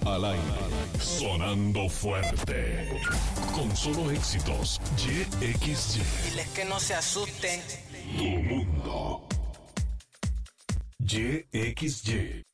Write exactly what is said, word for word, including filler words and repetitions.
Al aire, sonando fuerte, con solo éxitos. Y X Y. Diles que no se asusten. Tu mundo. Y X Y.